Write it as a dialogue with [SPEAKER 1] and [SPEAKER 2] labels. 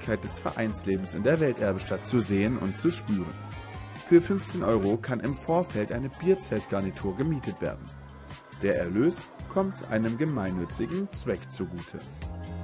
[SPEAKER 1] Vielfältigkeit des Vereinslebens in der Welterbestadt zu sehen und zu spüren. Für 15 € kann im Vorfeld eine Bierzeltgarnitur gemietet werden. Der Erlös kommt einem gemeinnützigen Zweck zugute.